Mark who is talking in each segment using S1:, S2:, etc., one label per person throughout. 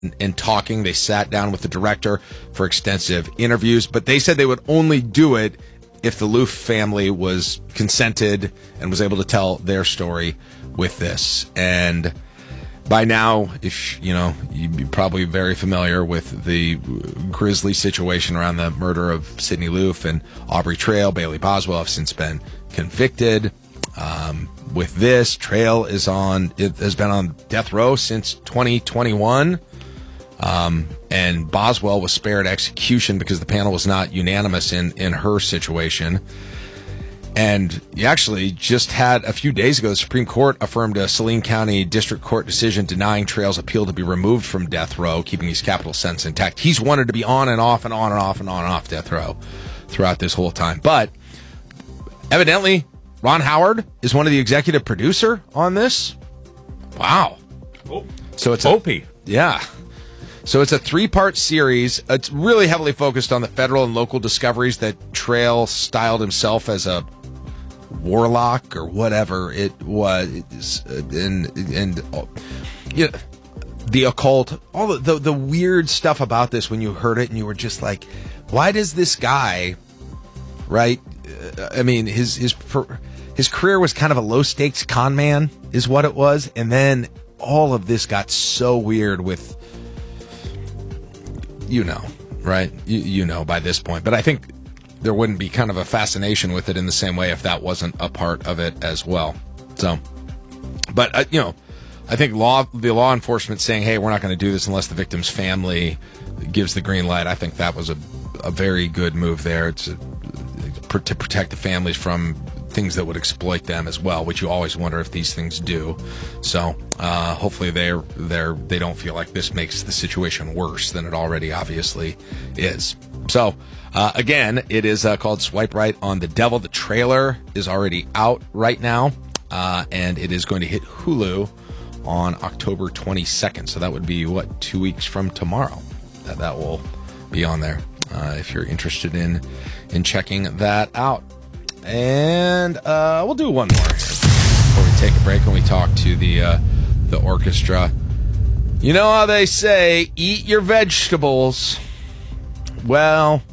S1: and talking. They sat down with the director for extensive interviews, but they said they would only do it if the Loof family was consented and was able to tell their story with this. And by now, if you'd be probably very familiar with the grisly situation around the murder of Sidney Loof and Aubrey Trail. Bailey Boswell have since been convicted. With this, Trail has been on death row since 2021. And Boswell was spared execution because the panel was not unanimous in her situation. And you actually just had a few days ago, the Supreme Court affirmed a Saline County District Court decision denying Trail's appeal to be removed from death row, keeping his capital sentence intact. He's wanted to be on and off and on and off and on and off death row throughout this whole time. But evidently, Ron Howard is one of the executive producer on this. Wow.
S2: Oh,
S1: so it's
S2: Opie.
S1: Yeah. So it's a 3-part series. It's really heavily focused on the federal and local discoveries that Trail styled himself as a warlock or whatever it was, and the occult, all the weird stuff about this. When you heard it and you were just like, why does this guy, right? I mean, his career was kind of a low stakes con man, is what it was, and then all of this got so weird with. Right? You know by this point. But I think there wouldn't be kind of a fascination with it in the same way if that wasn't a part of it as well. So, but, I think the law enforcement saying, hey, we're not going to do this unless the victim's family gives the green light. I think that was a very good move there. To protect the families from things that would exploit them as well, which you always wonder if these things do. So hopefully they don't feel like this makes the situation worse than it already obviously is. So again, it is called Swipe Right on the Devil. The trailer is already out right now, and it is going to hit Hulu on October 22nd. So that would be 2 weeks from tomorrow that will be on there if you're interested in checking that out. And we'll do one more before we take a break when we talk to the orchestra. You know how they say, eat your vegetables. Well,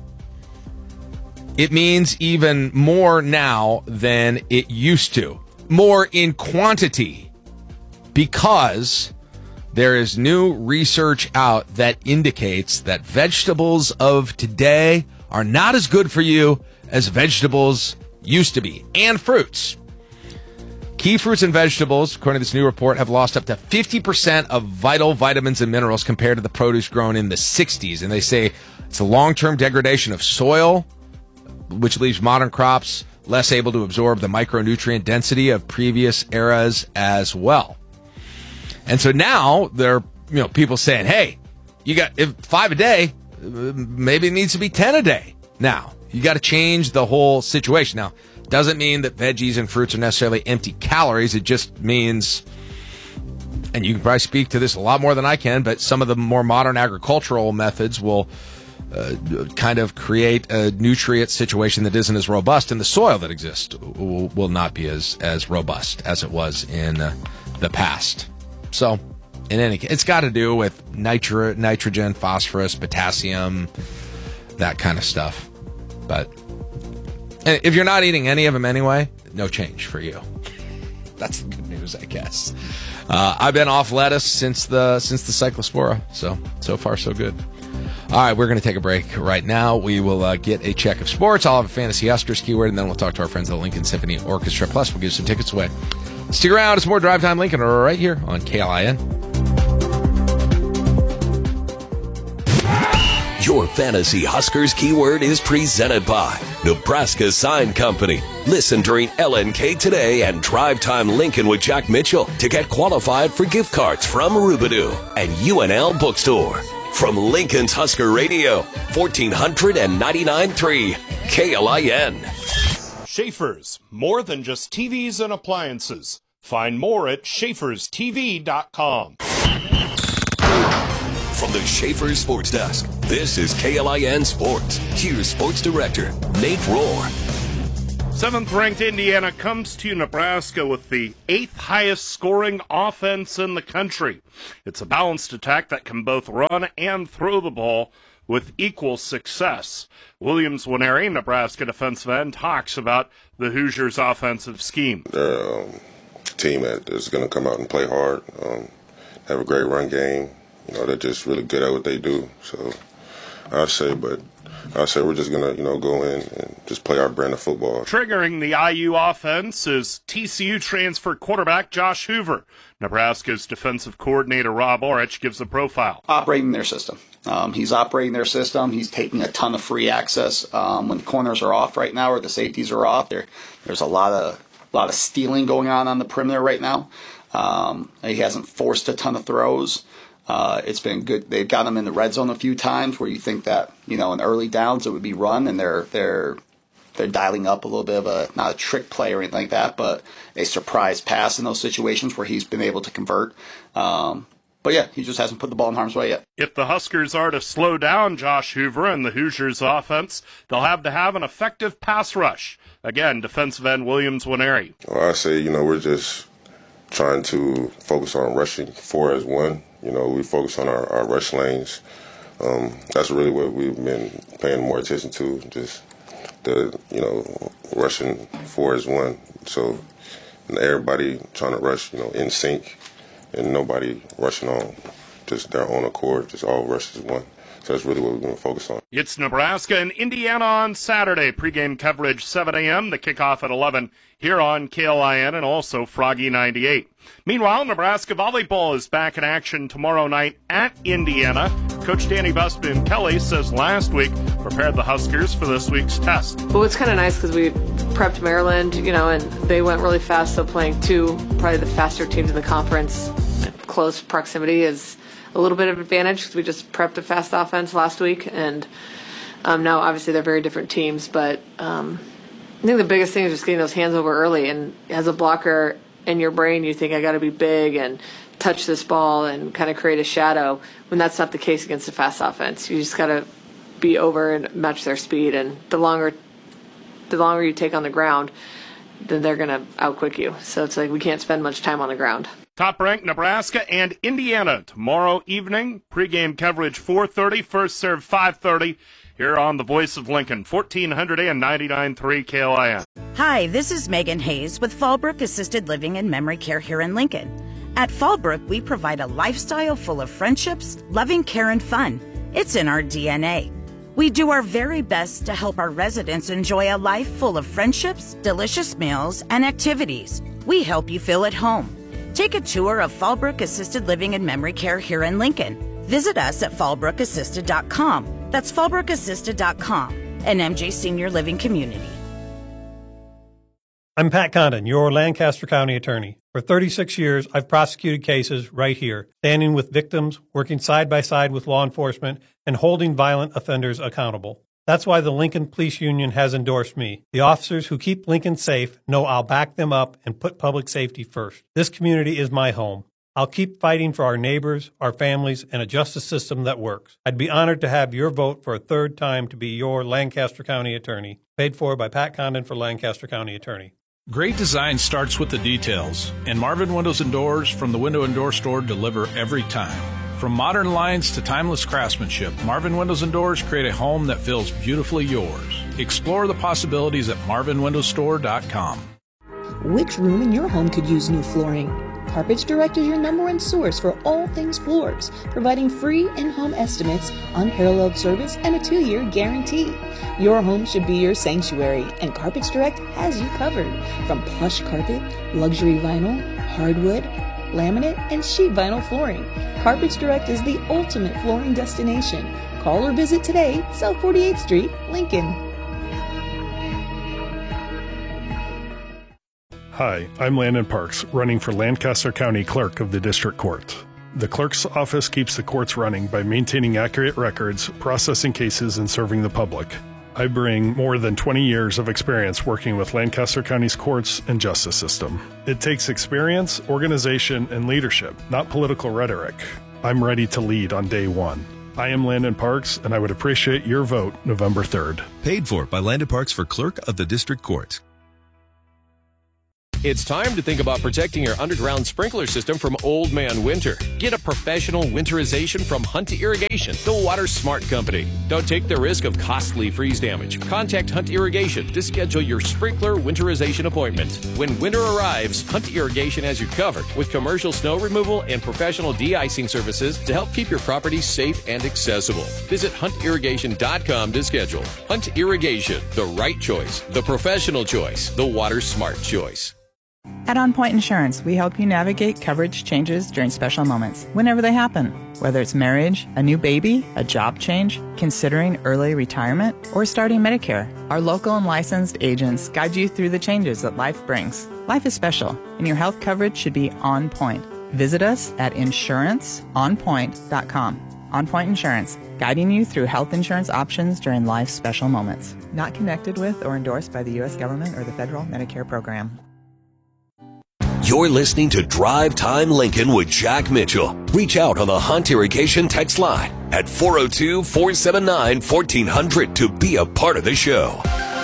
S1: it means even more now than it used to. More in quantity. Because there is new research out that indicates that vegetables of today are not as good for you as vegetables used to be, and fruits. Key fruits and vegetables, according to this new report, have lost up to 50% of vital vitamins and minerals compared to the produce grown in the 60s. And they say it's a long-term degradation of soil, which leaves modern crops less able to absorb the micronutrient density of previous eras as well. And so now there are people saying, hey, you got 5 a day, maybe it needs to be 10 a day now. You got to change the whole situation. Now, doesn't mean that veggies and fruits are necessarily empty calories. It just means, and you can probably speak to this a lot more than I can, but some of the more modern agricultural methods will kind of create a nutrient situation that isn't as robust, and the soil that exists will not be as robust as it was in the past. So, in any case, it's got to do with nitrogen, phosphorus, potassium, that kind of stuff. But if you're not eating any of them anyway, no change for you. That's the good news, I guess. I've been off lettuce since the Cyclospora, so far so good. All right, we're going to take a break right now. We will get a check of sports. I'll have a Fantasy Huskers keyword, and then we'll talk to our friends at the Lincoln Symphony Orchestra. Plus, we'll give some tickets away. Stick around. It's more Drive Time Lincoln right here on KLIN.
S3: Your Fantasy Huskers keyword is presented by Nebraska Sign Company. Listen during LNK Today and Drive Time Lincoln with Jack Mitchell to get qualified for gift cards from Rubidoo and UNL Bookstore. From Lincoln's Husker Radio, 1499.3 KLIN.
S4: Schaefer's, more than just TVs and appliances. Find more at schaeferstv.com.
S3: From the Schaefer Sports Desk, this is KLIN Sports. Here's Sports Director Nate Rohr.
S4: 7th-ranked Indiana comes to Nebraska with the 8th highest scoring offense in the country. It's a balanced attack that can both run and throw the ball with equal success. Williams Nwaneri, Nebraska defensive end, talks about the Hoosiers' offensive scheme.
S2: They're a team that is going to come out and play hard, have a great run game. They're just really good at what they do. So I'd say we're just going to, go in and just play our brand of football.
S4: Triggering the IU offense is TCU transfer quarterback Josh Hoover. Nebraska's defensive coordinator Rob Orich gives a profile.
S5: Operating their system. He's operating their system. He's taking a ton of free access. When the corners are off right now or the safeties are off, there's a lot of stealing going on the perimeter right now. He hasn't forced a ton of throws. It's been good. They've got him in the red zone a few times where you think that, in early downs it would be run, and they're dialing up a little bit of not a trick play or anything like that, but a surprise pass in those situations where he's been able to convert. But yeah, he just hasn't put the ball in harm's way yet.
S4: If the Huskers are to slow down Josh Hoover and the Hoosiers offense, they'll have to have an effective pass rush. Again, defensive end Williams Nwaneri.
S2: Well, I say, we're just trying to focus on rushing 4 as 1. We focus on our rush lanes. That's really what we've been paying more attention to, just the, rushing 4 as 1. So everybody trying to rush, in sync, and nobody rushing on just their own accord, just all rush as 1. So that's really what we're going to focus on.
S4: It's Nebraska and Indiana on Saturday. Pre-game coverage 7 a.m., the kickoff at 11 here on KLIN and also Froggy 98. Meanwhile, Nebraska volleyball is back in action tomorrow night at Indiana. Coach Danny Busby Kelly says last week prepared the Huskers for this week's test.
S6: Well, it's kind of nice because we prepped Maryland, and they went really fast, so playing probably the faster teams in the conference, close proximity is a little bit of advantage because we just prepped a fast offense last week, and now obviously they're very different teams, but I think the biggest thing is just getting those hands over early, and as a blocker in your brain you think I got to be big and touch this ball and kind of create a shadow, when that's not the case against a fast offense. You just got to be over and match their speed, and the longer you take on the ground, then they're going to outquick you. So it's like we can't spend much time on the ground.
S4: Top-ranked Nebraska and Indiana tomorrow evening. Pre-game coverage 4:30, first serve 5:30 here on the Voice of Lincoln, 1400 and 99.3 KLIN.
S7: Hi, this is Megan Hayes with Fallbrook Assisted Living and Memory Care here in Lincoln. At Fallbrook, we provide a lifestyle full of friendships, loving care, and fun. It's in our DNA. We do our very best to help our residents enjoy a life full of friendships, delicious meals, and activities. We help you feel at home. Take a tour of Fallbrook Assisted Living and Memory Care here in Lincoln. Visit us at fallbrookassisted.com. That's fallbrookassisted.com, an MG Senior Living community.
S8: I'm Pat Condon, your Lancaster County attorney. For 36 years, I've prosecuted cases right here, standing with victims, working side by side with law enforcement, and holding violent offenders accountable. That's why the Lincoln Police Union has endorsed me. The officers who keep Lincoln safe know I'll back them up and put public safety first. This community is my home. I'll keep fighting for our neighbors, our families, and a justice system that works. I'd be honored to have your vote for a third time to be your Lancaster County attorney. Paid for by Pat Condon for Lancaster County Attorney.
S9: Great design starts with the details, and Marvin Windows and Doors from the Window and Door Store deliver every time. From modern lines to timeless craftsmanship, Marvin Windows and Doors create a home that feels beautifully yours. Explore the possibilities at marvinwindowsstore.com.
S10: Which room in your home could use new flooring? Carpets Direct is your #1 source for all things floors, providing free in-home estimates, unparalleled service, and a 2-year guarantee. Your home should be your sanctuary, and Carpets Direct has you covered. From plush carpet, luxury vinyl, hardwood, laminate, and sheet vinyl flooring, Carpets Direct is the ultimate flooring destination. Call or visit today, South 48th Street, Lincoln.
S11: Hi, I'm Landon Parks, running for Lancaster County Clerk of the District Court. The clerk's office keeps the courts running by maintaining accurate records, processing cases, and serving the public. I bring more than 20 years of experience working with Lancaster County's courts and justice system. It takes experience, organization, and leadership, not political rhetoric. I'm ready to lead on day one. I am Landon Parks, and I would appreciate your vote November 3rd.
S12: Paid for by Landon Parks for Clerk of the District Court. It's time to think about protecting your underground sprinkler system from old man winter. Get a professional winterization from Hunt Irrigation, the water smart company. Don't take the risk of costly freeze damage. Contact Hunt Irrigation to schedule your sprinkler winterization appointment. When winter arrives, Hunt Irrigation has you covered with commercial snow removal and professional de-icing services to help keep your property safe and accessible. Visit huntirrigation.com to schedule. Hunt Irrigation, the right choice, the professional choice, the water smart choice.
S13: At On Point Insurance, we help you navigate coverage changes during special moments, whenever they happen. Whether it's marriage, a new baby, a job change, considering early retirement, or starting Medicare, our local and licensed agents guide you through the changes that life brings. Life is special, and your health coverage should be on point. Visit us at insuranceonpoint.com. On Point Insurance, guiding you through health insurance options during life's special moments. Not connected with or endorsed by the U.S. government or the federal Medicare program.
S3: You're listening to Drive Time Lincoln with Jack Mitchell. Reach out on the Hunt Irrigation text line at 402-479-1400 to be a part of the show.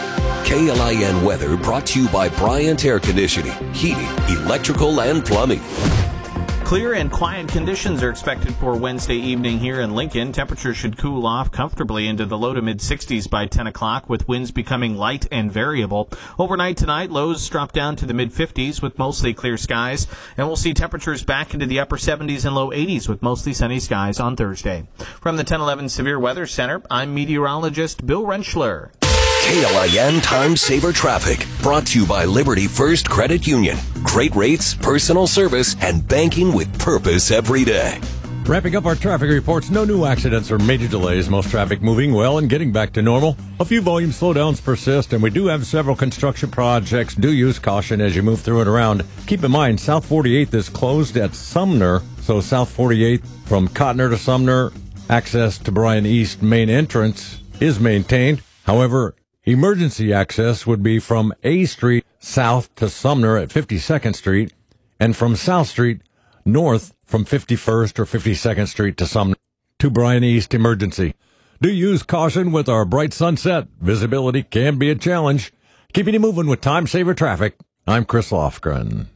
S3: KLIN weather brought to you by Bryant Air Conditioning, Heating, Electrical, and Plumbing.
S14: Clear and quiet conditions are expected for Wednesday evening here in Lincoln. Temperatures should cool off comfortably into the low to mid-60s by 10 o'clock, with winds becoming light and variable. Overnight tonight, lows drop down to the mid-50s with mostly clear skies, and we'll see temperatures back into the upper 70s and low 80s with mostly sunny skies on Thursday. From the 1011 Severe Weather Center, I'm meteorologist Bill Rentschler.
S3: KLIN Time Saver Traffic, brought to you by Liberty First Credit Union. Great rates, personal service, and banking with purpose every day.
S15: Wrapping up our traffic reports, no new accidents or major delays. Most traffic moving well and getting back to normal. A few volume slowdowns persist, and we do have several construction projects. Do use caution as you move through and around. Keep in mind, South 48th is closed at Sumner, so South 48th from Cotner to Sumner, access to Bryan East main entrance is maintained. However, emergency access would be from A Street south to Sumner at 52nd Street, and from South Street north from 51st or 52nd Street to Sumner to Bryan East emergency. Do use caution with our bright sunset. Visibility can be a challenge. Keeping you moving with Time Saver Traffic. I'm Chris Lofgren.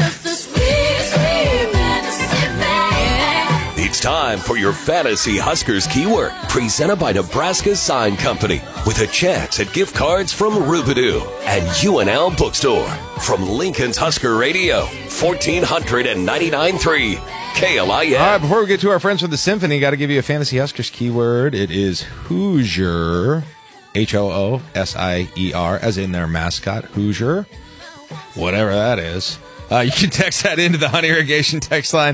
S3: It's time for your Fantasy Huskers keyword, presented by Nebraska Sign Company, with a chance at gift cards from Rubidoo and UNL Bookstore. From Lincoln's Husker Radio, 1499.3 KLIN.
S1: All right, before we get to our friends from the Symphony, got to give you a Fantasy Huskers keyword. It is Hoosier, Hoosier, as in their mascot, Hoosier, whatever that is. You can text that into the Hunt Irrigation text line,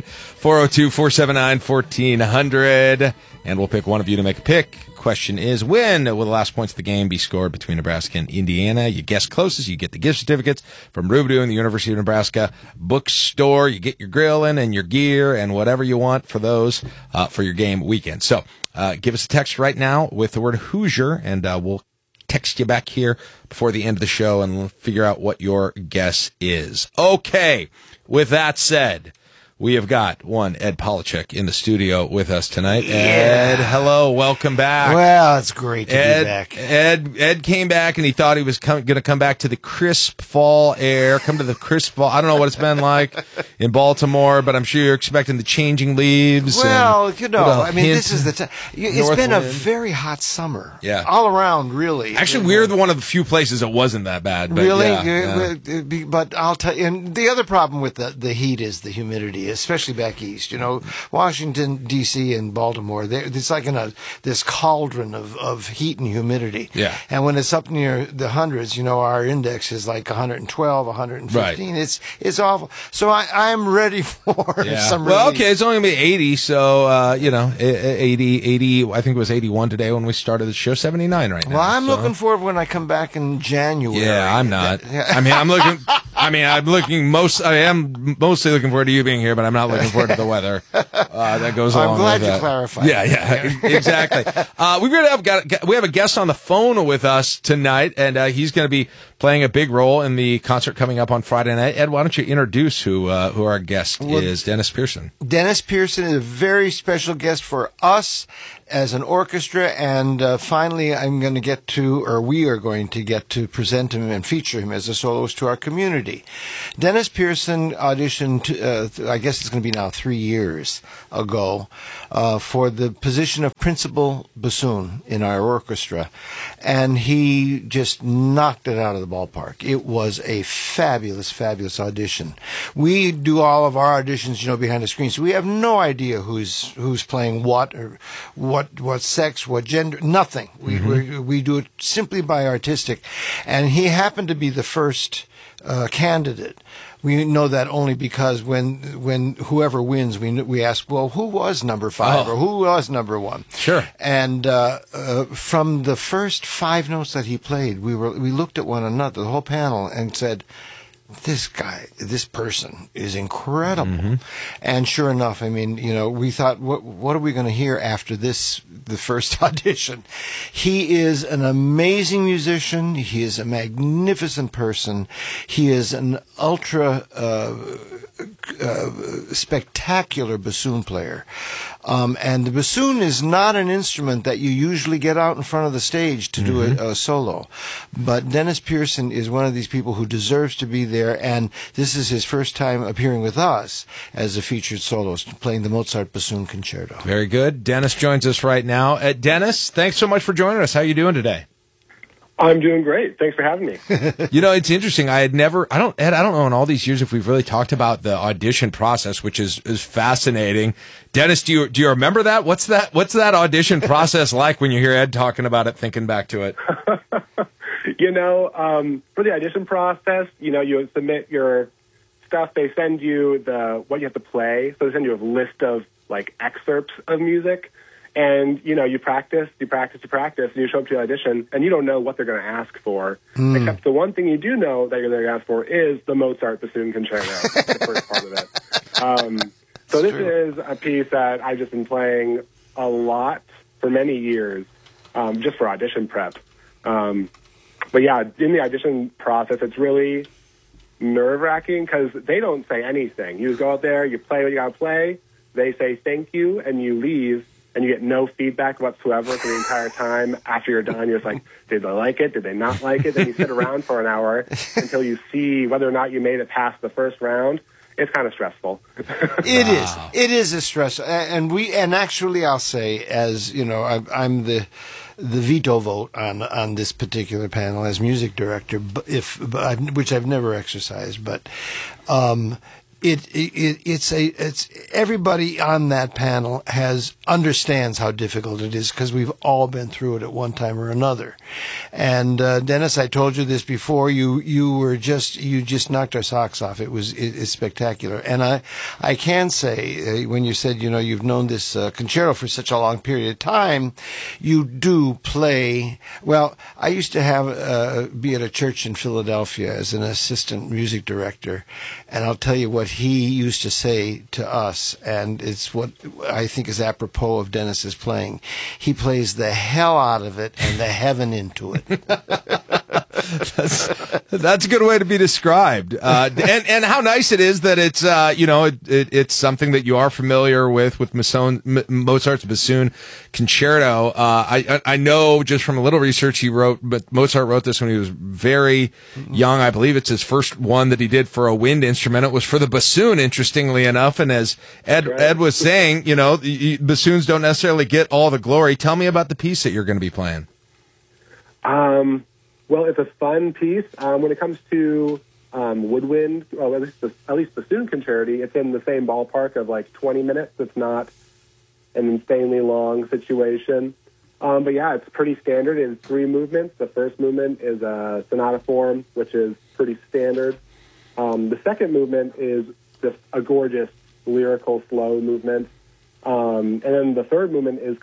S1: 402-479-1400, and we'll pick one of you to make a pick. Question is, when will the last points of the game be scored between Nebraska and Indiana? You guess closest, you get the gift certificates from Rubidoo and the University of Nebraska Bookstore. You get your grilling and your gear and whatever you want for those for your game weekend. So give us a text right now with the word Hoosier, and we'll text you back here before the end of the show and we'll figure out what your guess is. Okay, with that said, we have got one Ed Polachek in the studio with us tonight.
S16: Yeah.
S1: Ed, hello, welcome back.
S16: Well, it's great to be back.
S1: Ed came back and he thought he was going to come back to the crisp fall air, come to the crisp fall. I don't know what it's been like in Baltimore, but I'm sure you're expecting the changing leaves.
S16: Well, I mean, this is the time. It's been a very hot summer.
S1: Yeah.
S16: All around, really.
S1: Actually, we're one of the few places that wasn't that bad. But
S16: really?
S1: Yeah.
S16: But I'll tell you, and the other problem with the heat is the humidity, especially back east. You know, Washington, D.C. and Baltimore, it's like in this cauldron of heat and humidity.
S1: Yeah.
S16: And when it's up near the hundreds, our index is like 112, 115. Right. It's awful. So I'm ready for some relief.
S1: Well, okay, it's only going to be 80, so, 80, I think it was 81 today when we started the show, 79 right now.
S16: Well, I'm looking forward when I come back in January.
S1: Yeah, I'm not. I am mostly looking forward to you being here, but I'm not looking forward to the weather. That goes along with that.
S16: I'm glad you clarified.
S1: Yeah, exactly. We have a guest on the phone with us tonight, and he's going to be playing a big role in the concert coming up on Friday night. Ed, why don't you introduce who our guest is? Dennis Pearson.
S16: Dennis Pearson is a very special guest for us as an orchestra, and finally we are going to get to present him and feature him as a soloist to our community. Dennis Pearson auditioned, I guess it's going to be now 3 years ago, for the position of principal bassoon in our orchestra, and he just knocked it out of the ballpark. It was a fabulous, fabulous audition. We do all of our auditions, behind the screen, so we have no idea who's playing what, or what sex, what gender, nothing. We do it simply by artistic, and he happened to be the first candidate. We know that only because when whoever wins, we ask, well, who was number 5 or who was number 1?
S1: Sure.
S16: And from the first 5 notes that he played, we looked at one another, the whole panel, and said, this person is incredible. Mm-hmm. And sure enough, we thought, what are we going to hear after the first audition? He is an amazing musician. He is a magnificent person. He is an ultra spectacular bassoon player. And the bassoon is not an instrument that you usually get out in front of the stage to do a solo. But Dennis Pearson is one of these people who deserves to be there, and this is his first time appearing with us as a featured soloist, playing the Mozart Bassoon Concerto.
S1: Very good. Dennis joins us right now. Dennis, thanks so much for joining us. How are you doing today?
S17: I'm doing great. Thanks for having me.
S1: It's interesting. I don't know in all these years if we've really talked about the audition process, which is fascinating. Dennis, do you remember that? What's that audition process like when you hear Ed talking about it, thinking back to it?
S17: For the audition process, you submit your stuff. They send you what you have to play. So they send you a list of excerpts of music. And, you practice, and you show up to the audition, and you don't know what they're going to ask for, except the one thing you do know that you're going to ask for is the Mozart Bassoon Concerto, the first part of it. So this is a piece that I've just been playing a lot for many years, just for audition prep. But yeah, in the audition process, it's really nerve-wracking because they don't say anything. You just go out there, you play what you got to play, they say thank you, and you leave. And you get no feedback whatsoever for the entire time. After you're done, you're just like, did they like it? Did they not like it? Then you sit around for an hour until you see whether or not you made it past the first round. It's kind of stressful.
S16: It is. It is a stress. And actually, I'll say, as I'm the veto vote on this particular panel as music director, which I've never exercised, but. It's everybody on that panel understands how difficult it is because we've all been through it at one time or another. And Dennis, I told you this before. You just knocked our socks off. It's spectacular. And I can say when you said you've known this concerto for such a long period of time, you do play well. I used to be at a church in Philadelphia as an assistant music director, and I'll tell you what he used to say to us, and it's what I think is apropos of Dennis's playing. He plays the hell out of it and the heaven into it.
S1: That's a good way to be described. And how nice it is that it's it's something that you are familiar with Mozart's Bassoon Concerto. I know just from a little research he wrote, but Mozart wrote this when he was very young. I believe it's his first one that he did for a wind instrument. It was for the bassoon, interestingly enough. And as Ed was saying, bassoons don't necessarily get all the glory. Tell me about the piece that you're going to be playing.
S17: Well, it's a fun piece. When it comes to woodwind, well, at least bassoon concerto, it's in the same ballpark of 20 minutes. It's not an insanely long situation. But yeah, it's pretty standard. It's 3 movements. The first movement is a sonata form, which is pretty standard. The second movement is just a gorgeous lyrical slow movement. And then the third movement is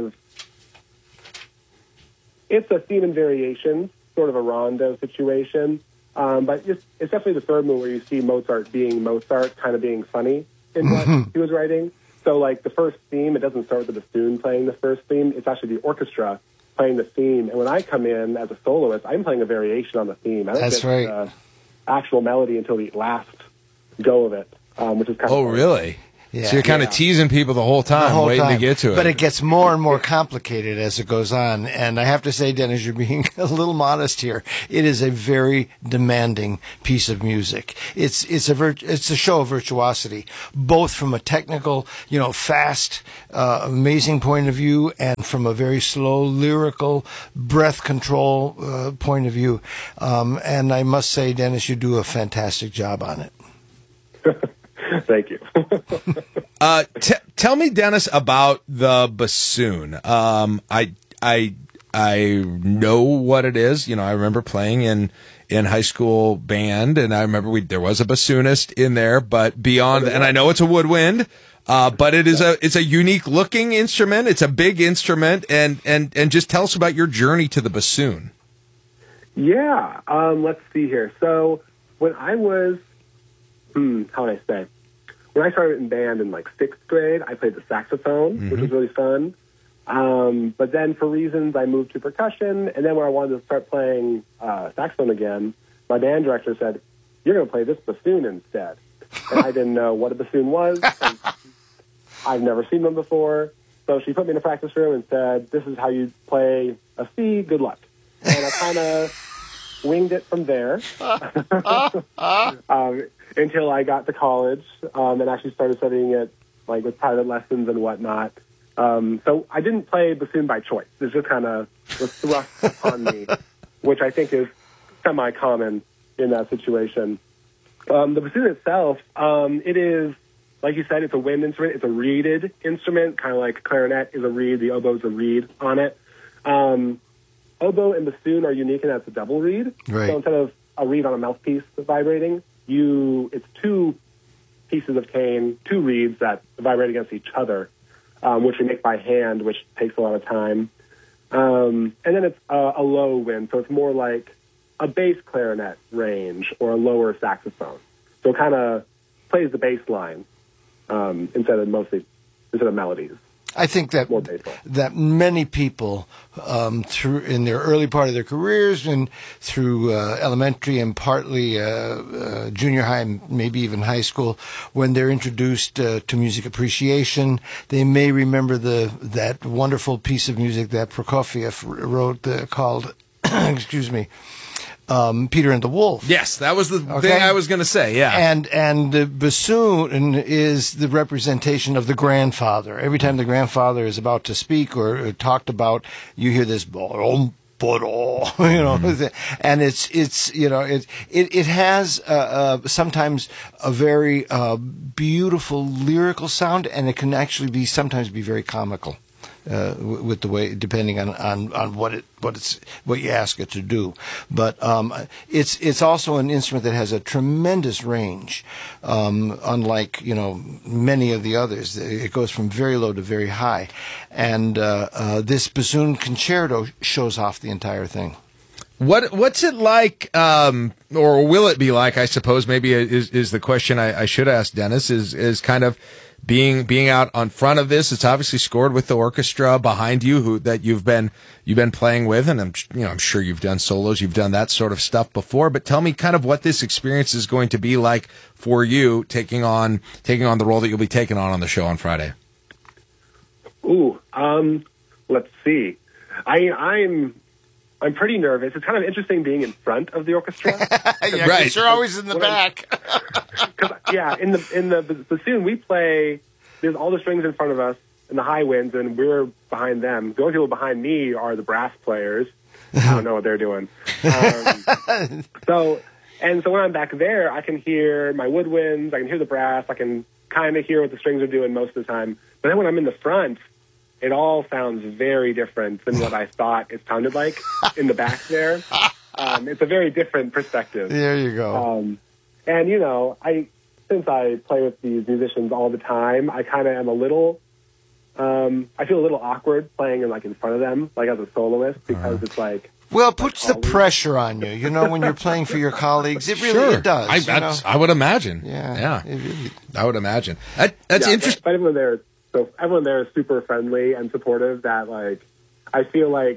S17: it's a theme and variation, sort of a rondo situation. But it's definitely the third movement where you see Mozart being Mozart, kind of being funny in what he was writing. So the first theme, it doesn't start with the bassoon playing the first theme. It's actually the orchestra playing the theme. And when I come in as a soloist, I'm playing a variation on the theme. I don't get the actual melody until the last go of it, which is kind of
S1: fun. Really?
S16: Yeah.
S1: So you're kind of teasing people the whole time, waiting to get to it.
S16: But it gets more and more complicated as it goes on. And I have to say, Dennis, you're being a little modest here. It is a very demanding piece of music. It's a show of virtuosity, both from a technical, fast, amazing point of view, and from a very slow, lyrical, breath control point of view. And I must say, Dennis, you do a fantastic job on it.
S17: Thank you.
S1: Tell me, Dennis, about the bassoon. I know what it is. I remember playing in high school band, and I remember there was a bassoonist in there. But beyond, and I know it's a woodwind, but it's a unique looking instrument. It's a big instrument, and just tell us about your journey to the bassoon.
S17: Yeah. Let's see here. So when I was, how would I say? When I started in band in like 6th grade, I played the saxophone, which was really fun. But then for reasons, I moved to percussion. And then when I wanted to start playing saxophone again, my band director said, "You're going to play this bassoon instead." And I didn't know what a bassoon was. And I've never seen one before. So she put me in a practice room and said, "This is how you play a C. Good luck." And I kind of winged it from there. Until I got to college and actually started studying it like with private lessons and whatnot. So I didn't play bassoon by choice. It just kind of was thrust upon me, which I think is semi-common in that situation. The bassoon itself, it is, like you said, it's a wind instrument. It's a reeded instrument, kind of like clarinet is a reed. The oboe is a reed on it. Oboe and bassoon are unique in that it's a double reed.
S16: Right.
S17: So instead of a reed on a mouthpiece vibrating, it's 2 pieces of cane, 2 reeds that vibrate against each other, which we make by hand, which takes a lot of time. And then it's a low wind, so it's more like a bass clarinet range or a lower saxophone. So it kind of plays the bass line instead of melodies.
S16: I think that many people through in their early part of their careers and through elementary and partly junior high and maybe even high school, when they're introduced to music appreciation, they may remember that wonderful piece of music that Prokofiev wrote called, excuse me, Peter and the Wolf.
S1: Yes, that was the thing I was going to say. Yeah,
S16: and the bassoon is the representation of the grandfather. Every time the grandfather is about to speak or talked about, you hear this and it has sometimes a very beautiful lyrical sound, and it can actually sometimes be very comical. With the way, depending on what you ask it to do, but it's also an instrument that has a tremendous range, unlike many of the others. It goes from very low to very high, and this bassoon concerto shows off the entire thing.
S1: What's it like, or will it be like? I suppose maybe is the question I should ask Dennis. Is kind of being out on front of this. It's obviously scored with the orchestra behind you that you've been playing with, and I'm sure you've done solos, you've done that sort of stuff before. But tell me kind of what this experience is going to be like for you, taking on the role that you'll be taking on the show on Friday.
S17: Ooh, let's see. I'm pretty nervous. It's kind of interesting being in front of the orchestra.
S16: Yeah, right. You're always in the back.
S17: In the bassoon, we play, there's all the strings in front of us and the high winds, and we're behind them. The only people behind me are the brass players. I don't know what they're doing. So when I'm back there, I can hear my woodwinds, I can hear the brass, I can kind of hear what the strings are doing most of the time. But then when I'm in the front, it all sounds very different than what I thought it sounded like in the back there. It's a very different perspective.
S16: There you go.
S17: Since I play with these musicians all the time, I kind of am a little, I feel a little awkward playing in front of them, like as a soloist, because it's like.
S16: Well, it puts the pressure on you, when you're playing for your colleagues. It really it does.
S1: I would imagine.
S16: Yeah.
S1: I would imagine. That's interesting.
S17: But everyone there is super friendly and supportive that, I feel like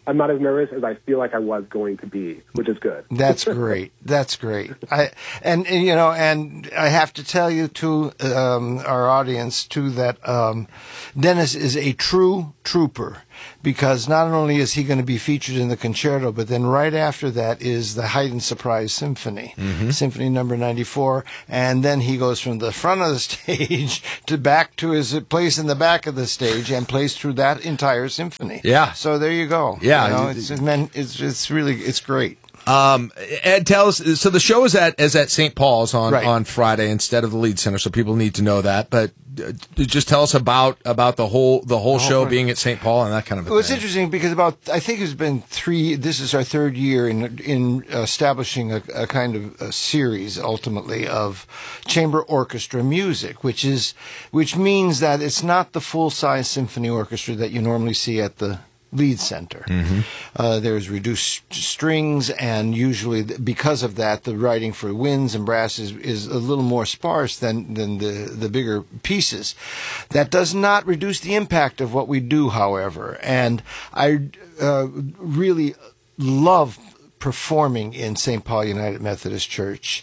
S17: I'm not as nervous as I feel like I was going to be, which is good.
S16: That's great. That's great. And I have to tell you to our audience too that Dennis is a true trooper, because not only is he going to be featured in the concerto, but then right after that is the Haydn Surprise Symphony, Symphony number 94, and then he goes from the front of the stage to back to his place in the back of the stage and plays through that entire symphony.
S1: Yeah.
S16: So there you go.
S1: Yeah.
S16: It's great.
S1: Ed, tell us. So the show is at St. Paul's on Friday instead of the Leeds Center. So people need to know that. But just tell us about the whole show being at St. Paul and that kind of thing.
S16: Well, it's interesting because I think it's been this is our third year in establishing a kind of a series ultimately of chamber orchestra music, which means that it's not the full-size symphony orchestra that you normally see at the Leeds Center. There's reduced strings, and usually because of that, the writing for winds and brass is a little more sparse than the bigger pieces. That does not reduce the impact of what we do, however, and I really love performing in St. Paul United Methodist Church.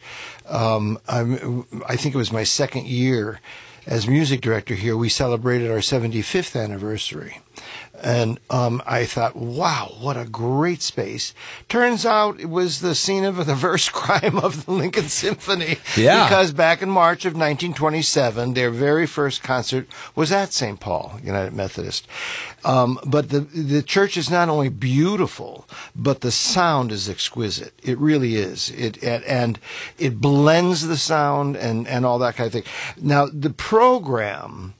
S16: I think it was my second year as music director here. We celebrated our 75th anniversary. And I thought, wow, what a great space. Turns out it was the scene of the verse crime of the Lincoln Symphony.
S1: Yeah.
S16: Because back in March of 1927, their very first concert was at St. Paul United Methodist. But the church is not only beautiful, but the sound is exquisite. It really is. And it blends the sound and all that kind of thing. Now, the program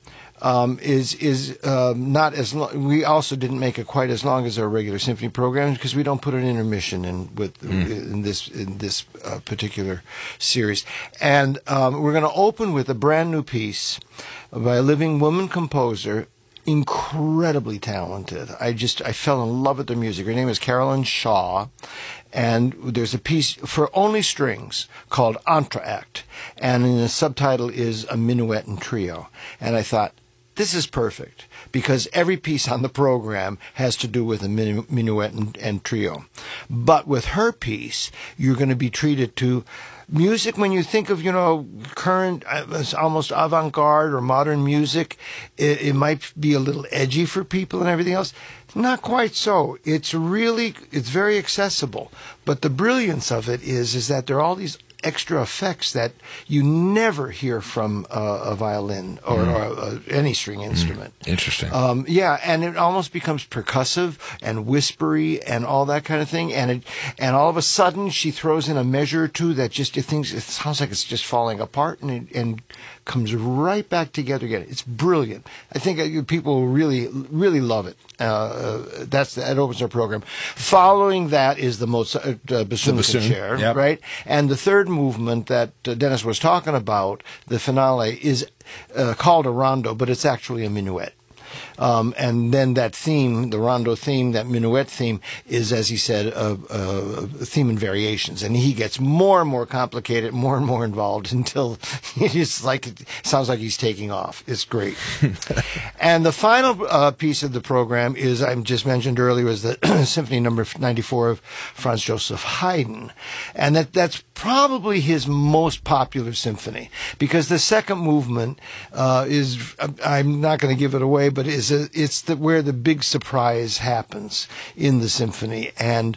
S16: is not as long. We also didn't make it quite as long as our regular symphony programs because we don't put an intermission in this particular series. And we're going to open with a brand new piece by a living woman composer, incredibly talented. I fell in love with their music. Her name is Carolyn Shaw. And there's a piece for only strings called Entr'acte, and in the subtitle is a minuet and trio. And I thought, this is perfect, because every piece on the program has to do with a minuet and trio. But with her piece, you're going to be treated to music. When you think of, current, almost avant-garde or modern music, it might be a little edgy for people and everything else. Not quite so. It's very accessible. But the brilliance of it is that there are all these extra effects that you never hear from a violin or any string instrument.
S1: Interesting.
S16: And it almost becomes percussive and whispery and all that kind of thing. And all of a sudden she throws in a measure or two that it sounds like it's just falling apart and comes right back together again. It's brilliant. I think people will really, really love it. That opens our program. Following that is the Mozart bassoon concerto, right? And the third movement that Dennis was talking about, the finale, is called a rondo, but it's actually a minuet. And then that theme, the rondo theme, that minuet theme, is, as he said, a theme in variations. And he gets more and more complicated, more and more involved until it sounds like he's taking off. It's great. And the final piece of the program is, I just mentioned earlier, was the Symphony number 94 of Franz Joseph Haydn. And that's probably his most popular symphony, because the second movement is, I'm not going to give it away, but it's where the big surprise happens in the symphony. And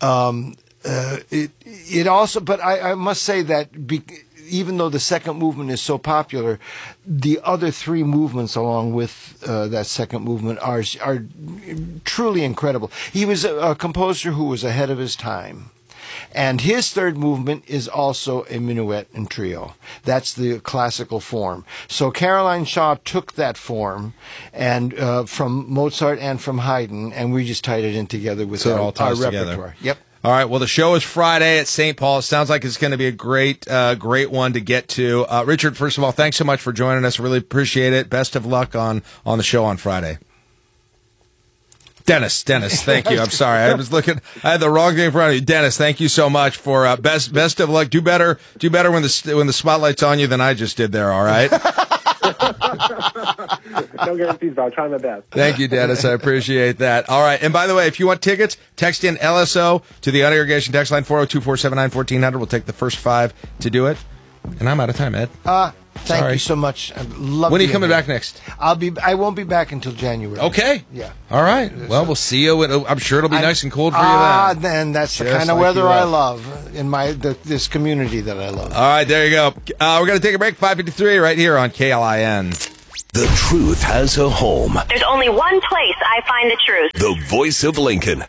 S16: it also, but I must say that even though the second movement is so popular, the other three movements along with that second movement are truly incredible. He was a composer who was ahead of his time. And his third movement is also a minuet and trio. That's the classical form. So Caroline Shaw took that form and from Mozart and from Haydn, and we just tied it in together with our repertoire.
S1: Together.
S16: Yep.
S1: All right. Well, the show is Friday at St. Paul. It sounds like it's going to be a great one to get to. Richard, first of all, thanks so much for joining us. Really appreciate it. Best of luck on the show on Friday. Dennis, thank you. I'm sorry. I had the wrong name in front of you. Dennis, thank you so much for best of luck. Do better when the spotlight's on you than I just did there, all right?
S17: No guarantees, but I'll try my best.
S1: Thank you, Dennis. I appreciate that. All right. And by the way, if you want tickets, text in LSO to the Auto Irrigation text line 402-479-1400. We'll take the first 5 to do it. And I'm out of time, Ed.
S16: Thank you so much. I love
S1: when are you
S16: being
S1: coming
S16: here.
S1: back next?
S16: I won't be back until January.
S1: Okay.
S16: Yeah.
S1: All right. Well, we'll see you. I'm sure it'll be nice and cold for you then.
S16: Then that's the
S1: Just
S16: kind of
S1: like
S16: weather
S1: you
S16: I
S1: love.
S16: love in this community that I love.
S1: All right. There you go. We're going to take a break. 5:53 right here on KLIN.
S3: The truth has a home.
S18: There's only one place I find the truth.
S3: The voice of Lincoln,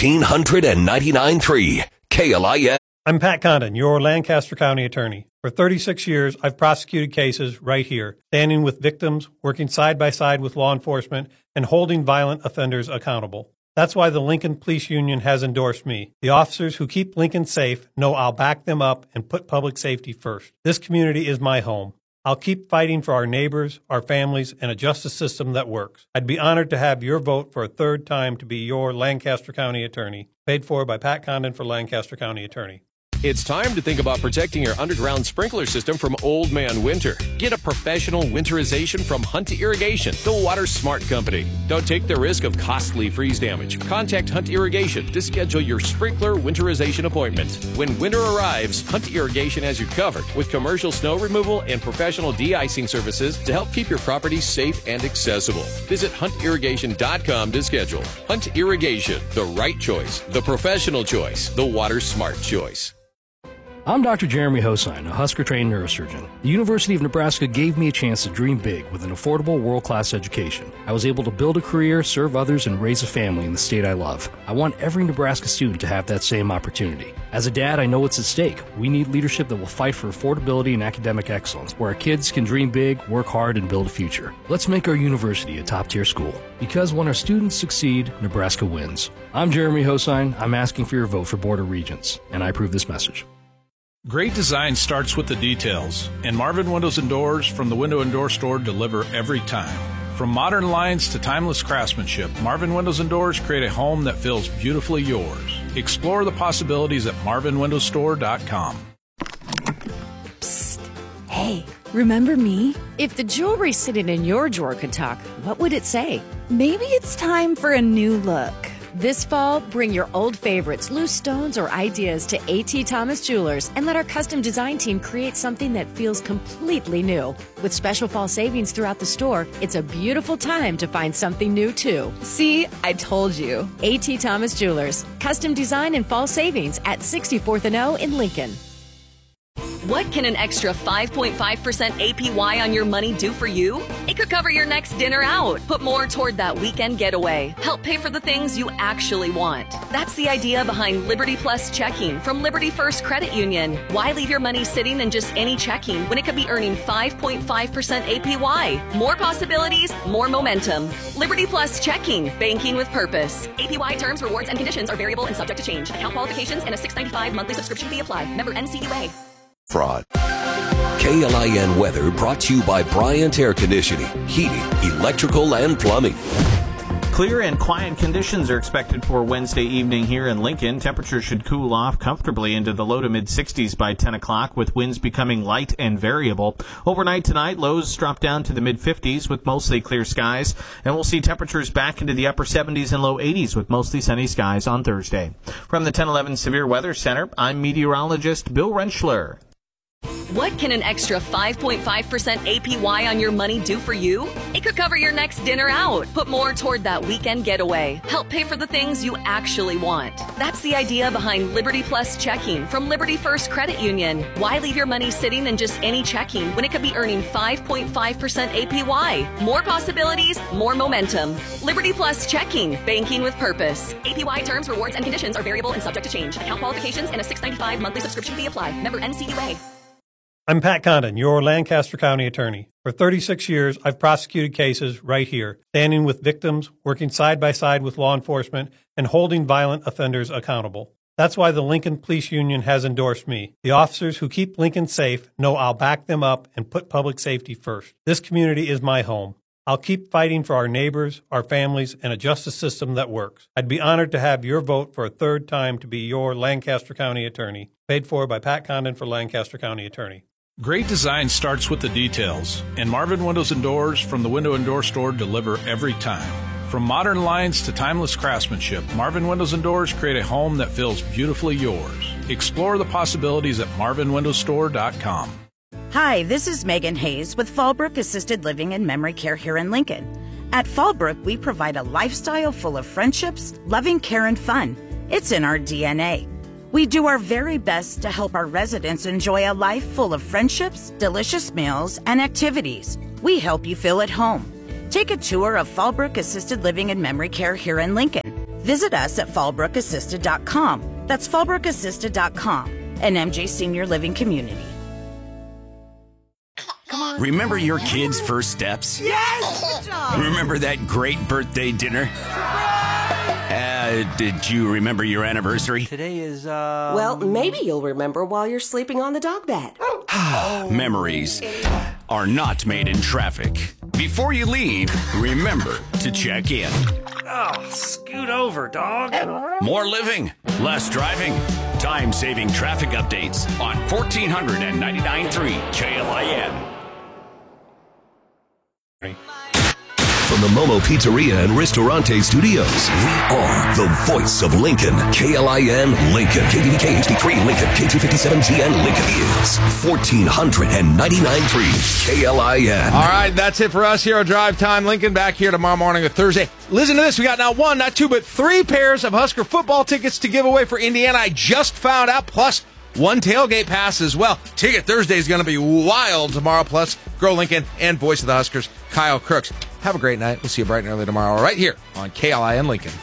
S3: 1499.3 KLIN.
S8: I'm Pat Condon, your Lancaster County attorney. For 36 years, I've prosecuted cases right here, standing with victims, working side by side with law enforcement, and holding violent offenders accountable. That's why the Lincoln Police Union has endorsed me. The officers who keep Lincoln safe know I'll back them up and put public safety first. This community is my home. I'll keep fighting for our neighbors, our families, and a justice system that works. I'd be honored to have your vote for a third time to be your Lancaster County attorney. Paid for by Pat Condon for Lancaster County Attorney.
S12: It's time to think about protecting your underground sprinkler system from Old Man Winter. Get a professional winterization from Hunt Irrigation, the water smart company. Don't take the risk of costly freeze damage. Contact Hunt Irrigation to schedule your sprinkler winterization appointment. When winter arrives, Hunt Irrigation has you covered with commercial snow removal and professional de-icing services to help keep your property safe and accessible. Visit huntirrigation.com to schedule. Hunt Irrigation, the right choice, the professional choice, the water smart choice.
S19: I'm Dr. Jeremy Hosine, a Husker-trained neurosurgeon. The University of Nebraska gave me a chance to dream big with an affordable world-class education. I was able to build a career, serve others, and raise a family in the state I love. I want every Nebraska student to have that same opportunity. As a dad, I know what's at stake. We need leadership that will fight for affordability and academic excellence, where our kids can dream big, work hard, and build a future. Let's make our university a top-tier school. Because when our students succeed, Nebraska wins. I'm Jeremy Hosine. I'm asking for your vote for Board of Regents, and I approve this message.
S9: Great design starts with the details, and Marvin Windows and Doors from the Window and Door Store deliver every time. From modern lines to timeless craftsmanship, Marvin Windows and Doors create a home that feels beautifully yours. Explore the possibilities at marvinwindowsstore.com.
S20: Psst. Hey, remember me? If the jewelry sitting in your drawer could talk, what would it say? Maybe it's time for a new look. This fall, bring your old favorites, loose stones, or ideas to A.T. Thomas Jewelers and let our custom design team create something that feels completely new. With special fall savings throughout the store, it's a beautiful time to find something new, too. See, I told you. A.T. Thomas Jewelers, custom design and fall savings at 64th and O in Lincoln.
S21: What can an extra 5.5% APY on your money do for you? It could cover your next dinner out, put more toward that weekend getaway, help pay for the things you actually want. That's the idea behind Liberty Plus Checking from Liberty First Credit Union. Why leave your money sitting in just any checking when it could be earning 5.5% APY? More possibilities, more momentum. Liberty Plus Checking, banking with purpose. APY terms, rewards, and conditions are variable and subject to change. Account qualifications and a $6.95 monthly subscription fee apply. Member NCUA.
S3: Fraud. KLIN weather brought to you by Bryant Air Conditioning, Heating, Electrical, and Plumbing.
S14: Clear and quiet conditions are expected for Wednesday evening here in Lincoln. Temperatures should cool off comfortably into the low to mid 60s by 10 o'clock, with winds becoming light and variable. Overnight tonight, lows drop down to the mid 50s with mostly clear skies, and we'll see temperatures back into the upper 70s and low 80s with mostly sunny skies on Thursday. From the 1011 Severe Weather Center, I'm meteorologist Bill Rentschler.
S21: What can an extra 5.5% APY on your money do for you? It could cover your next dinner out, put more toward that weekend getaway, help pay for the things you actually want. That's the idea behind Liberty Plus Checking from Liberty First Credit Union. Why leave your money sitting in just any checking when it could be earning 5.5% APY? More possibilities, more momentum. Liberty Plus Checking, banking with purpose. APY terms, rewards, and conditions are variable and subject to change. Account qualifications and a $6.95 monthly subscription fee apply. Member NCUA.
S8: I'm Pat Condon, your Lancaster County attorney. For 36 years, I've prosecuted cases right here, standing with victims, working side by side with law enforcement, and holding violent offenders accountable. That's why the Lincoln Police Union has endorsed me. The officers who keep Lincoln safe know I'll back them up and put public safety first. This community is my home. I'll keep fighting for our neighbors, our families, and a justice system that works. I'd be honored to have your vote for a third time to be your Lancaster County attorney. Paid for by Pat Condon for Lancaster County Attorney.
S9: Great design starts with the details, and Marvin Windows and Doors from the Window and Door Store deliver every time. From modern lines to timeless craftsmanship, Marvin Windows and Doors create a home that feels beautifully yours. Explore the possibilities at marvinwindowsstore.com.
S7: Hi, this is Megan Hayes with Fallbrook Assisted Living and Memory Care here in Lincoln. At Fallbrook, we provide a lifestyle full of friendships, loving care, and fun. It's in our DNA. We do our very best to help our residents enjoy a life full of friendships, delicious meals, and activities. We help you feel at home. Take a tour of Fallbrook Assisted Living and Memory Care here in Lincoln. Visit us at fallbrookassisted.com. That's fallbrookassisted.com, an MJ Senior Living community.
S5: Remember your kids' first steps?
S22: Yes! Good job!
S5: Remember that great birthday dinner? Did you remember your anniversary?
S22: Today is, Well, maybe you'll remember while you're sleeping on the dog bed.
S5: Memories are not made in traffic. Before you leave, remember to check in.
S22: Oh, scoot over, dog.
S5: More living, less driving. Time-saving traffic updates on 1499.3 KLIN.
S3: From the Momo Pizzeria and Ristorante Studios, we are the voice of Lincoln. KLIN Lincoln. KDVK HD3 Lincoln. K257GN Lincoln is 1499.3 KLIN.
S1: All right, that's it for us here on Drive Time Lincoln. Back here tomorrow morning of Thursday. Listen to this. We got not one, not two, but 3 pairs of Husker football tickets to give away for Indiana. I just found out, plus 1 tailgate pass as well. Ticket Thursday is going to be wild tomorrow, plus Grow Lincoln and voice of the Huskers, Kyle Crooks. Have a great night. We'll see you bright and early tomorrow right here on KLIN Lincoln.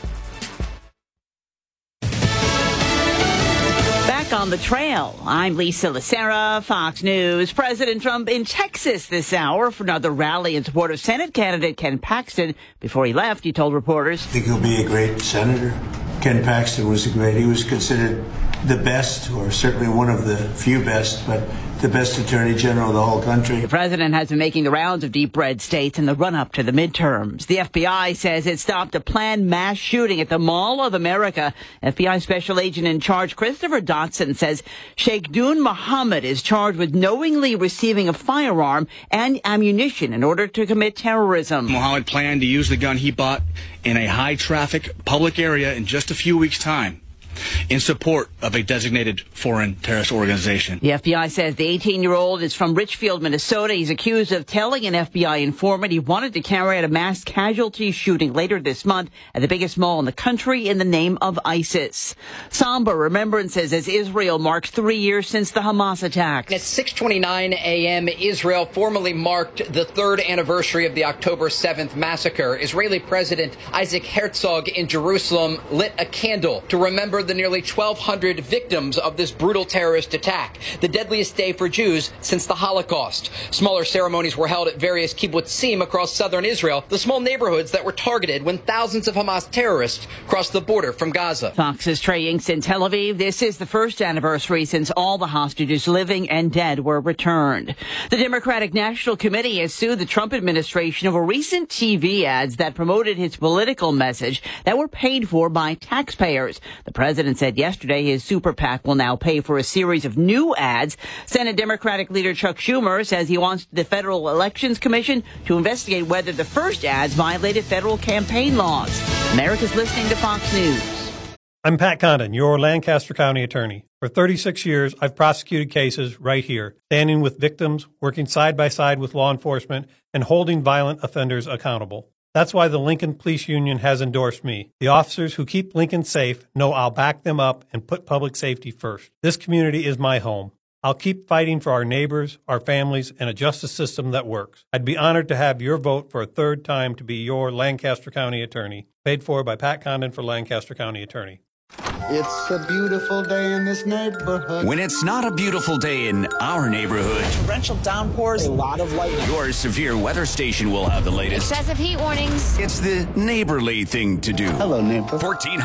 S23: Back on the trail, I'm Lisa Lacera, Fox News. President Trump in Texas this hour for another rally in support of Senate candidate Ken Paxton. Before he left, he told reporters,
S24: I think he'll be a great senator. Ken Paxton was he was considered the best, or certainly one of the few best, but the best attorney general of the whole country.
S23: The president has been making the rounds of deep red states in the run-up to the midterms. The FBI says it stopped a planned mass shooting at the Mall of America. FBI special agent in charge Christopher Dotson says Sheikh Dun Mohammed is charged with knowingly receiving a firearm and ammunition in order to commit terrorism.
S25: Mohammed planned to use the gun he bought in a high-traffic public area in just a few weeks' time in support of a designated foreign terrorist organization.
S23: The FBI says the 18-year-old is from Richfield, Minnesota. He's accused of telling an FBI informant he wanted to carry out a mass casualty shooting later this month at the biggest mall in the country in the name of ISIS. Somber remembrances as Israel marks 3 years since the Hamas attacks.
S26: At 6:29 a.m., Israel formally marked the 3rd anniversary of the October 7th massacre. Israeli President Isaac Herzog in Jerusalem lit a candle to remember the nearly 1,200 victims of this brutal terrorist attack, the deadliest day for Jews since the Holocaust. Smaller ceremonies were held at various kibbutzim across southern Israel, the small neighborhoods that were targeted when thousands of Hamas terrorists crossed the border from Gaza.
S23: Fox's Trey Inks in Tel Aviv. This is the first anniversary since all the hostages living and dead were returned. The Democratic National Committee has sued the Trump administration over recent TV ads that promoted his political message that were paid for by taxpayers. The president said yesterday his super PAC will now pay for a series of new ads. Senate Democratic leader Chuck Schumer says he wants the Federal Elections Commission to investigate whether the first ads violated federal campaign laws. America's listening to Fox News.
S8: I'm Pat Condon, your Lancaster County attorney. For 36 years, I've prosecuted cases right here, standing with victims, working side by side with law enforcement, and holding violent offenders accountable. That's why the Lincoln Police Union has endorsed me. The officers who keep Lincoln safe know I'll back them up and put public safety first. This community is my home. I'll keep fighting for our neighbors, our families, and a justice system that works. I'd be honored to have your vote for a 3rd time to be your Lancaster County attorney. Paid for by Pat Condon for Lancaster County Attorney.
S27: It's a beautiful day in this neighborhood.
S5: When it's not a beautiful day in our neighborhood,
S22: Torrential downpours, a lot of lightning.
S5: your severe weather station will have the latest.
S22: Excessive heat warnings.
S5: It's the neighborly thing to do.
S27: Hello, neighbor.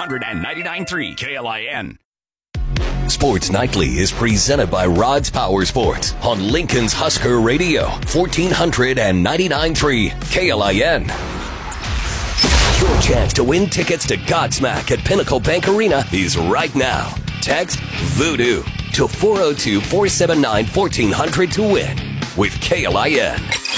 S5: 1499.3 KLIN.
S3: Sports Nightly is presented by Rods Power Sports on Lincoln's Husker Radio, 1499.3 KLIN. Your chance to win tickets to Godsmack at Pinnacle Bank Arena is right now. Text VOODOO to 402-479-1400 to win with KLIN.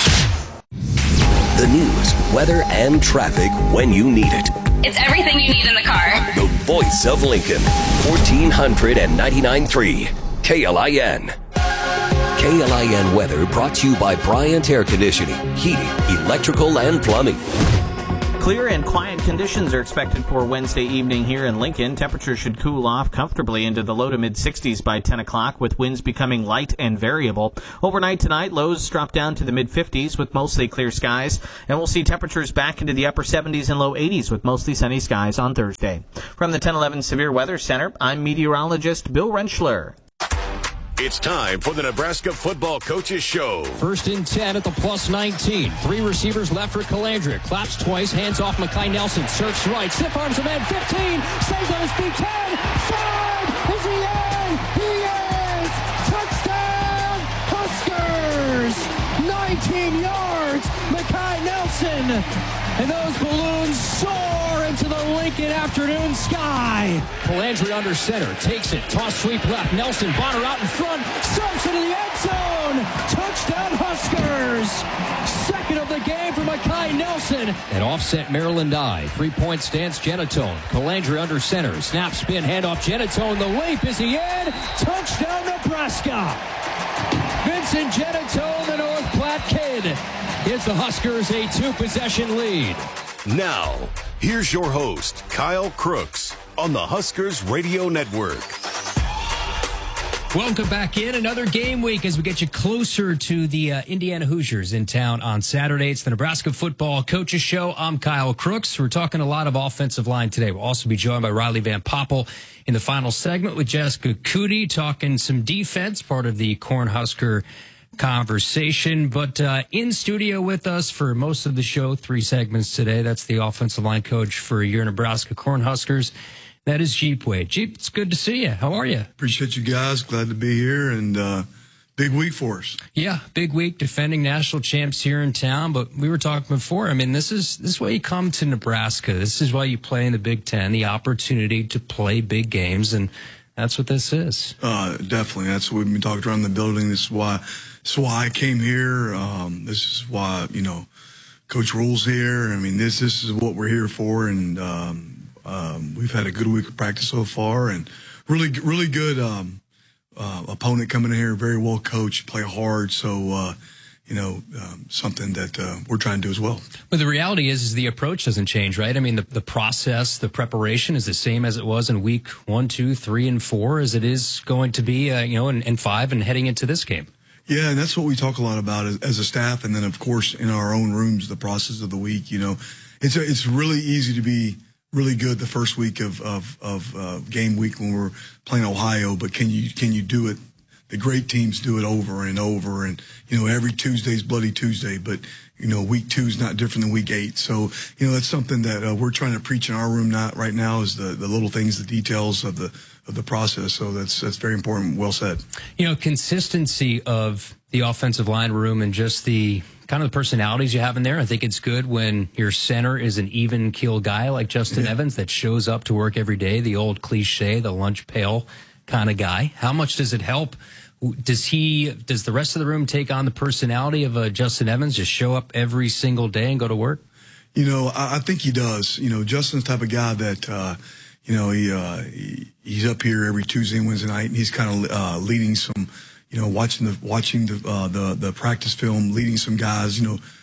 S3: The news, weather, and traffic when you need it.
S21: It's everything you need in the car.
S3: The voice of Lincoln, 1499.3 KLIN. KLIN weather brought to you by Bryant Air Conditioning, Heating, Electrical, and Plumbing.
S14: Clear and quiet conditions are expected for Wednesday evening here in Lincoln. Temperatures should cool off comfortably into the low to mid-60s by 10 o'clock, with winds becoming light and variable. Overnight tonight, lows drop down to the mid-50s with mostly clear skies, and we'll see temperatures back into the upper 70s and low 80s with mostly sunny skies on Thursday. From the 1011 Severe Weather Center, I'm meteorologist Bill Rentschler.
S2: It's time for the Nebraska Football Coaches Show.
S19: First and 10 at the plus 19. 3 receivers left for Calandria. Claps twice, hands off Mekhi Nelson. Surfs right, stiff arms him in. 15, stays on his feet. 10, 5, is he in? He is! Touchdown, Huskers! 19 yards, Mekhi Nelson. And those balloons soar into the Lincoln afternoon sky. Calandria under center, takes it, toss sweep left. Nelson, Bonner out in front, surfs into the end zone. Touchdown Huskers. Second of the game for Mekhi Nelson. At offset, Maryland I. 3-point stance, Genatone. Calandria under center, snap, spin, handoff, Genatone. The leap, is he in? Touchdown Nebraska. Vincent Genatone, the North Platte kid, gives the Huskers a 2-possession lead.
S2: Now, here's your host, Kyle Crooks, on the Huskers Radio Network.
S4: Welcome back in another game week as we get you closer to the Indiana Hoosiers in town on Saturday. It's the Nebraska Football Coaches Show. I'm Kyle Crooks. We're talking a lot of offensive line today. We'll also be joined by Riley Van Poppel in the final segment with Jessica Cootie talking some defense, part of the Cornhusker conversation. But in studio with us for most of the show, 3 segments today. That's the offensive line coach for your Nebraska Cornhuskers. That is Jeep Wade. Jeep, it's good to see you. How are you?
S6: Appreciate you guys. Glad to be here, and big week for us.
S4: Yeah, big week, defending national champs here in town. But we were talking before. I mean, this is why you come to Nebraska. This is why you play in the Big Ten, the opportunity to play big games, and that's what this is.
S6: Definitely. That's what we've been talking around the building. This is why I came here. This is why, Coach Rule's here. I mean, this is what we're here for, and we've had a good week of practice so far, and really good opponent coming in here, very well coached, play hard. So, something that we're trying to do as well.
S4: But the reality is the approach doesn't change, right? I mean, the process, the preparation is the same as it was in week 1, 2, 3, and 4 as it is going to be, in 5 and heading into this game.
S6: Yeah, and that's what we talk a lot about as a staff, and then of course in our own rooms, the process of the week. It's really easy to be really good the first week of game week when we're playing Ohio, but can you do it? The great teams do it over and over, and every Tuesday's Bloody Tuesday, but week 2 is not different than week 8. So that's something that we're trying to preach in our room right now is the little things, the details of the process. So that's very important. Well said.
S4: Consistency of the offensive line room and just the kind of the personalities you have in there. I think it's good when your center is an even keel guy like Justin Evans that shows up to work every day, the old cliche, the lunch pail kind of guy. How much does it help? Does the rest of the room take on the personality of Justin Evans, just show up every single day and go to work?
S6: I think he does. Justin's the type of guy that, he's up here every Tuesday and Wednesday night, and he's kind of leading some, watching the practice film, leading some guys.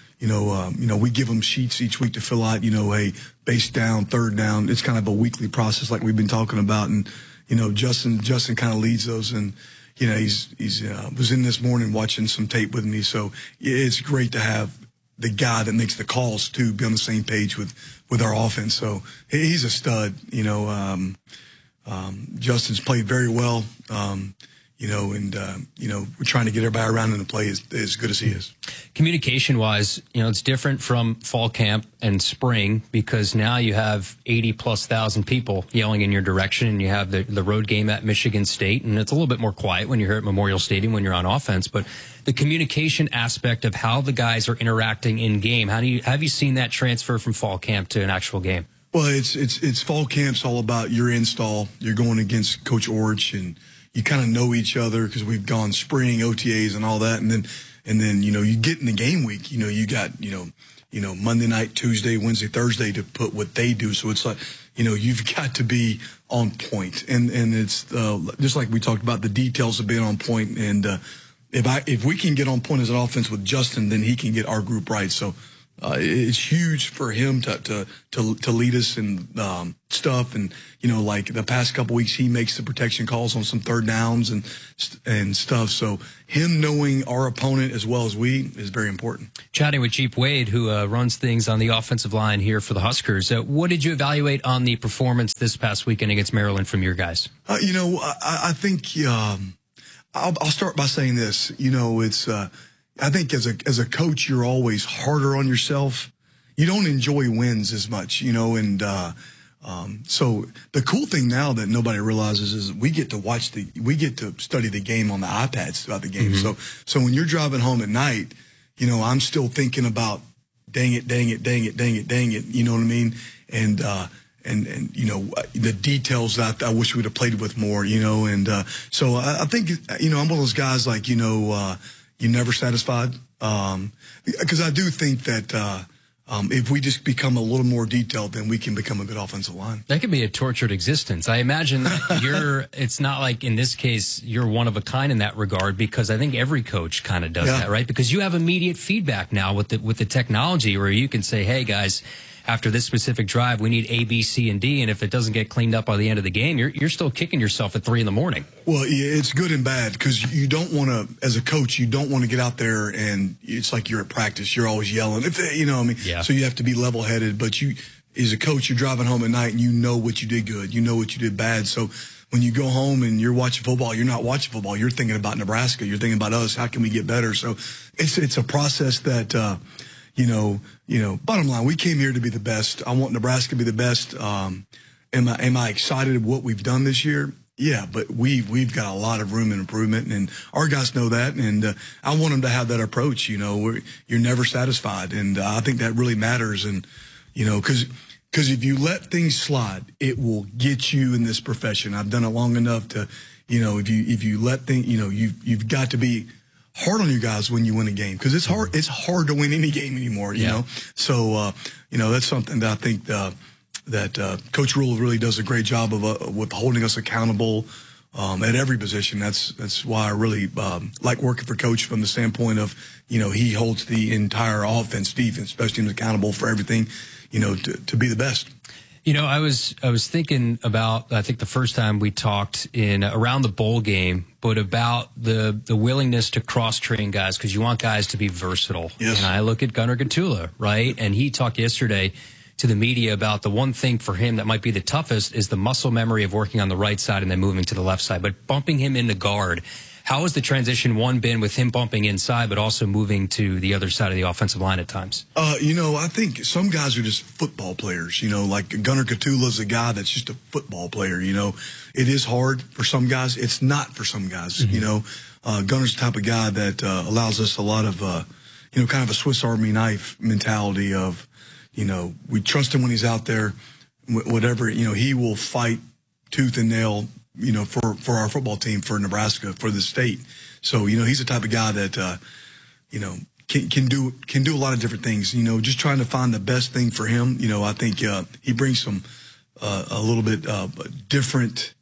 S6: We give them sheets each week to fill out. Hey, base down, third down. It's kind of a weekly process like we've been talking about, and Justin kind of leads those, and he's was in this morning watching some tape with me, so it's great to have the guy that makes the calls too be on the same page with our offense. So he's a stud. Justin's played very well. We're trying to get everybody around him to play as good as he is.
S4: Communication-wise, it's different from fall camp and spring because now you have 80,000+ people yelling in your direction, and you have the road game at Michigan State, and it's a little bit more quiet when you're here at Memorial Stadium when you're on offense. But the communication aspect of how the guys are interacting in game, have you seen that transfer from fall camp to an actual game?
S6: Well, it's fall camp's all about your install. You're going against Coach Orich, and you kind of know each other because we've gone spring OTAs and all that. And then, you get in the game week, you got, Monday night, Tuesday, Wednesday, Thursday to put what they do. So it's like, you've got to be on point. And it's just like we talked about the details of being on point. And if we can get on point as an offense with Justin, then he can get our group right. So it's huge for him to lead us and stuff. And, like the past couple weeks, he makes the protection calls on some third downs and stuff. So him knowing our opponent as well as we is very important.
S4: Chatting with Jeep Wade, who runs things on the offensive line here for the Huskers. What did you evaluate on the performance this past weekend against Maryland from your guys?
S6: I think I'll start by saying this. It's I think as a coach, you're always harder on yourself. You don't enjoy wins as much, and so the cool thing now that nobody realizes is we get to study the game on the iPads throughout the game.
S4: Mm-hmm.
S6: So when you're driving home at night, I'm still thinking about dang it. You know what I mean? And the details that I wish we'd have played with more, and so I think, I'm one of those guys like, you're never satisfied. Because I do think that if we just become a little more detailed, then we can become a good offensive line.
S4: That could be a tortured existence. I imagine it's not like in this case, you're one of a kind in that regard, because I think every coach kind of does that, right? Because you have immediate feedback now with the technology where you can say, hey guys, after this specific drive, we need A, B, C, and D. And if it doesn't get cleaned up by the end of the game, you're still kicking yourself at 3 a.m.
S6: Well, yeah, it's good and bad because you don't want to, as a coach, you don't want to get out there and it's like you're at practice. You're always yelling,
S4: Yeah.
S6: So you have to be level headed. But you, as a coach, you're driving home at night and you know what you did good. You know what you did bad. So when you go home and you're watching football, you're not watching football. You're thinking about Nebraska. You're thinking about us. How can we get better? So it's a process that, bottom line, we came here to be the best. I want Nebraska to be the best. Am I excited at what we've done this year? Yeah, but we've got a lot of room and improvement, and our guys know that. And I want them to have that approach. You're never satisfied, and I think that really matters. And because if you let things slide, it will get you in this profession. I've done it long enough to, if you let things, you've got to be hard on you guys when you win a game, because it's hard to win any game anymore, you know? So, that's something that I think, that Coach Rule really does a great job of, with holding us accountable, at every position. That's why I really, like working for Coach from the standpoint of, he holds the entire offense, defense, special teams accountable for everything, to be the best.
S4: I was thinking about, I think the first time we talked around the bowl game, but about the willingness to cross-train guys, because you want guys to be versatile.
S6: Yes.
S4: And I look at Gunnar Gatula, right? And he talked yesterday to the media about the one thing for him that might be the toughest is the muscle memory of working on the right side and then moving to the left side, but bumping him into guard. How has the transition been with him bumping inside, but also moving to the other side of the offensive line at times?
S6: I think some guys are just football players, like Gunnar Gatula's a guy that's just a football player, It is hard for some guys. It's not for some guys,
S4: Mm-hmm.
S6: Gunnar's the type of guy that allows us a lot of, kind of a Swiss Army knife mentality of, we trust him when he's out there, whatever, he will fight tooth and nail, for our football team, for Nebraska, for the state. So, he's the type of guy that, can do a lot of different things, just trying to find the best thing for him. I think, he brings some, a little bit, different,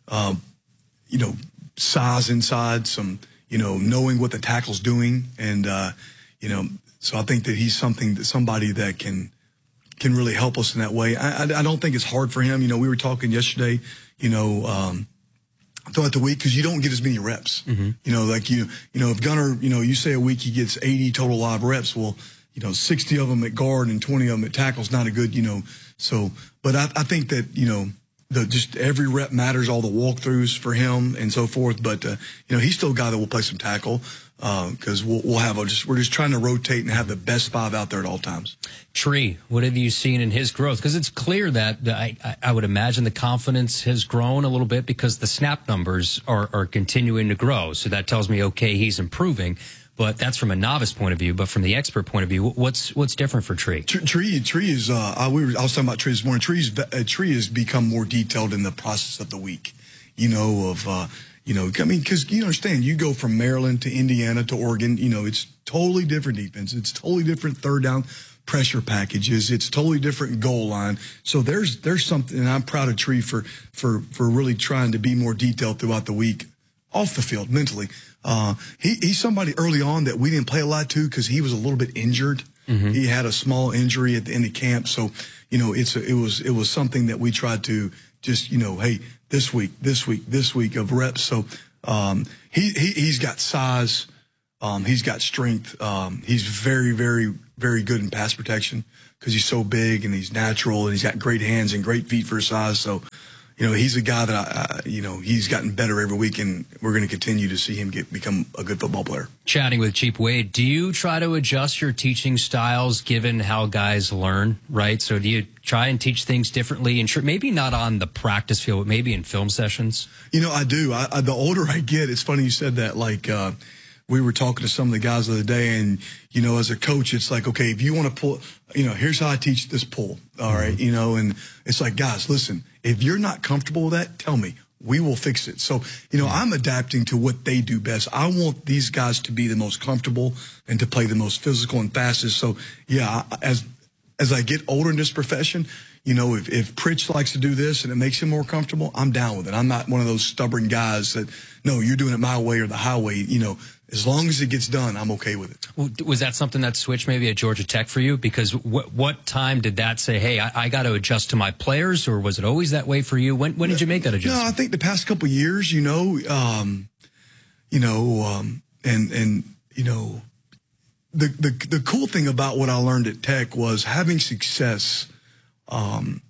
S6: size inside, some, knowing what the tackle's doing. And, so I think that he's somebody that can really help us in that way. I don't think it's hard for him. We were talking yesterday, throughout the week, because you don't get as many reps.
S4: Mm-hmm.
S6: If Gunnar, you say a week he gets 80 total live reps, well, 60 of them at guard and 20 of them at tackle is not a good, so, but I think that, just every rep matters, all the walkthroughs for him and so forth. But, he's still a guy that will play some tackle, because we're just trying to rotate and have the best 5 out there at all times.
S4: Tree, what have you seen in his growth? Because it's clear that I would imagine the confidence has grown a little bit because the snap numbers are continuing to grow. So that tells me, okay, he's improving. But that's from a novice point of view. But from the expert point of view, what's different for Tree?
S6: Tree is, I was talking about Tree this morning. Tree has become more detailed in the process of the week, You know, I mean, because you understand, you go from Maryland to Indiana to Oregon, you know, it's totally different defense. It's totally different third down pressure packages. It's totally different goal line. So there's something, and I'm proud of Tree for really trying to be more detailed throughout the week off the field mentally. He's somebody early on that we didn't play a lot to because he was a little bit injured. Mm-hmm. He had a small injury at the end of camp. So, you know, it was something that we tried to just, you know, hey, this week of reps. So, he's got size. He's got strength. He's very, very, very good in pass protection because he's so big and he's natural and he's got great hands and great feet for his size. So, you know, he's a guy that he's gotten better every week, and we're going to continue to see him become a good football player.
S4: Chatting with Cheap Wade, do you try to adjust your teaching styles given how guys learn, right? So do you try and teach things differently? And maybe not on the practice field, but maybe in film sessions?
S6: You know, I do. The older I get, it's funny you said that, like, we were talking to some of the guys the other day, and, you know, as a coach, it's like, okay, if you want to pull, you know, here's how I teach this pull. All right. You know, and it's like, guys, listen, if you're not comfortable with that, tell me. We will fix it. So, you know, I'm adapting to what they do best. I want these guys to be the most comfortable and to play the most physical and fastest. So, yeah, as I get older in this profession, you know, if Pritch likes to do this and it makes him more comfortable, I'm down with it. I'm not one of those stubborn guys that, no, you're doing it my way or the highway. You know, as long as it gets done, I'm okay with it.
S4: Well, was that something that switched maybe at Georgia Tech for you? Because what time did that say, hey, I got to adjust to my players, or was it always that way for you? When did you make that adjustment?
S6: No, I think the past couple of years, you know, and you know, the cool thing about what I learned at Tech was having success, and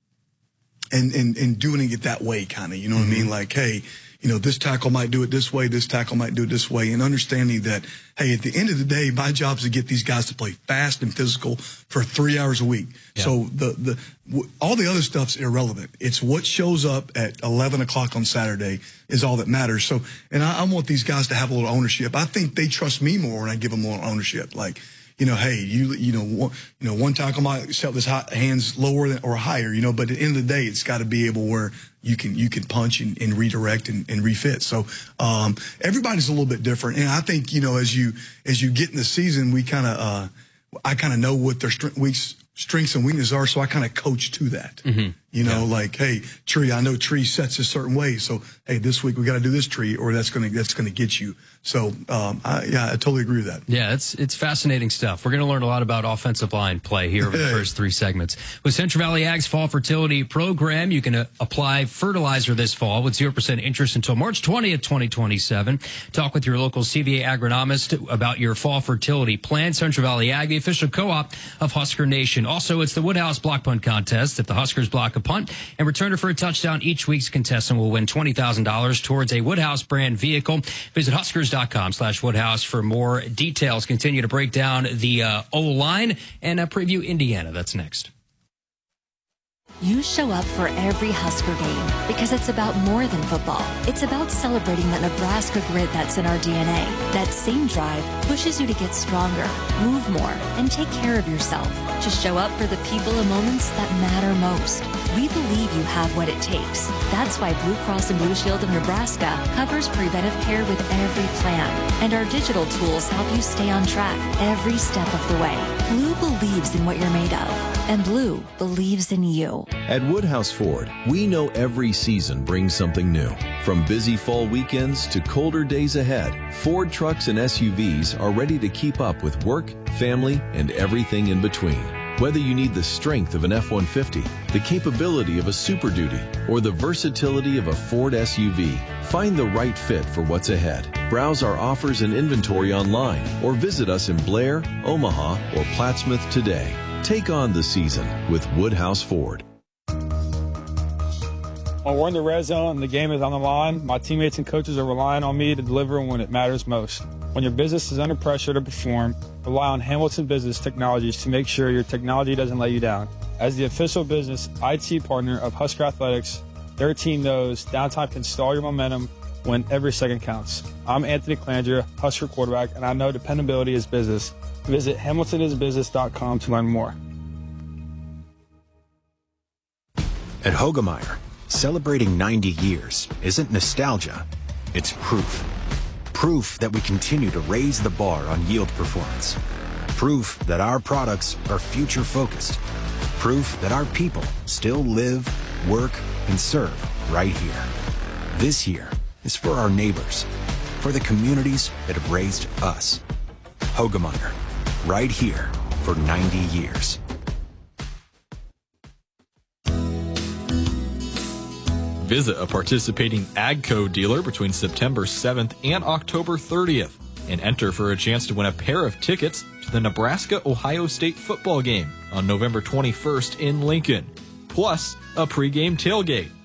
S6: doing it that way, kind of, you know what I mean? Like, hey, you know, this tackle might do it this way, this tackle might do it this way, and understanding that, hey, at the end of the day, my job is to get these guys to play fast and physical for 3 hours a week. Yeah. So all the other stuff's irrelevant. It's what shows up at 11 o'clock on Saturday is all that matters. So, and I want these guys to have a little ownership. I think they trust me more when I give them more ownership. Like, you know, hey, one tackle might set his hands lower or higher, you know, but at the end of the day, it's got to be able where you can punch and redirect and refit. So everybody's a little bit different, and I think, you know, as you get in the season, I kind of know what their strengths and weaknesses are, so I kind of coach to that. Mm-hmm. You know, like, hey, Tree, I know Tree sets a certain way, so hey, this week we got to do this, Tree, or that's gonna get you. So I totally agree with that.
S4: Yeah, it's fascinating stuff. We're going to learn a lot about offensive line play here over the first three segments. With Central Valley Ag's Fall Fertility Program, you can apply fertilizer this fall with 0% interest until March 20th, 2027. Talk with your local CVA agronomist about your fall fertility plan. Central Valley Ag, the official co-op of Husker Nation. Also, it's the Woodhouse Block Punt Contest. If the Huskers block a punt and return it for a touchdown, each week's contestant will win $20,000 towards a Woodhouse brand vehicle. Visit Huskers.com/Woodhouse for more details. Continue to break down the O-line and preview Indiana. That's next.
S10: You show up for every Husker game because it's about more than football. It's about celebrating that Nebraska grit that's in our DNA. That same drive pushes you to get stronger, move more, and take care of yourself. To show up for the people and moments that matter most. We believe you have what it takes. That's why Blue Cross and Blue Shield of Nebraska covers preventive care with every plan. And our digital tools help you stay on track every step of the way. Blue believes in what you're made of. And Blue believes in you.
S11: At Woodhouse Ford, we know every season brings something new. From busy fall weekends to colder days ahead, Ford trucks and SUVs are ready to keep up with work, family, and everything in between. Whether you need the strength of an F-150, the capability of a Super Duty, or the versatility of a Ford SUV, find the right fit for what's ahead. Browse our offers and inventory online or visit us in Blair, Omaha, or Plattsmouth today. Take on the season with Woodhouse Ford.
S13: When we're in the red zone and the game is on the line, my teammates and coaches are relying on me to deliver when it matters most. When your business is under pressure to perform, rely on Hamilton Business Technologies to make sure your technology doesn't let you down. As the official business IT partner of Husker Athletics, their team knows downtime can stall your momentum when every second counts. I'm Anthony Clandria, Husker quarterback, and I know dependability is business. Visit hamiltonisbusiness.com to learn more.
S15: At Hoegemeyer, celebrating 90 years isn't nostalgia.
S9: It's proof. Proof that we continue to raise the bar on yield performance. Proof that our products are future-focused. Proof that our people still live, work, and serve right here. This year is for our neighbors, for the communities that have raised us. Hoegemeyer, right here for 90 years.
S12: Visit a participating AGCO dealer between September 7th and October 30th and enter for a chance to win a pair of tickets to the Nebraska-Ohio State football game on November 21st in Lincoln, plus a pregame tailgate.